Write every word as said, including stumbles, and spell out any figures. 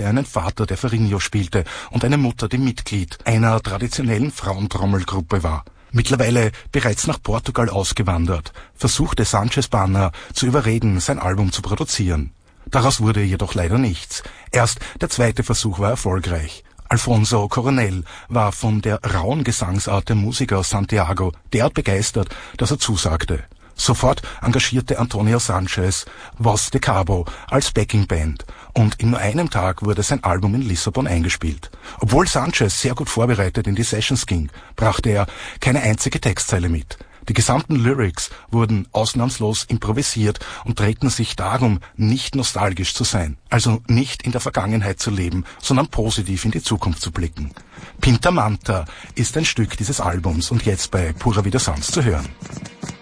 er einen Vater, der Farinho spielte, und eine Mutter, die Mitglied einer traditionellen Frauentrommelgruppe war. Mittlerweile bereits nach Portugal ausgewandert, versuchte Sanchez Banner zu überreden, sein Album zu produzieren. Daraus wurde jedoch leider nichts. Erst der zweite Versuch war erfolgreich. Alfonso Coronel war von der rauen Gesangsart der Musiker aus Santiago derart begeistert, dass er zusagte. Sofort engagierte Antonio Sanchez Voz de Cabo als Backingband und in nur einem Tag wurde sein Album in Lissabon eingespielt. Obwohl Sanchez sehr gut vorbereitet in die Sessions ging, brachte er keine einzige Textzeile mit. Die gesamten Lyrics wurden ausnahmslos improvisiert und drehten sich darum, nicht nostalgisch zu sein, also nicht in der Vergangenheit zu leben, sondern positiv in die Zukunft zu blicken. Pinta Manta ist ein Stück dieses Albums und jetzt bei Pura Vida Sounds zu hören.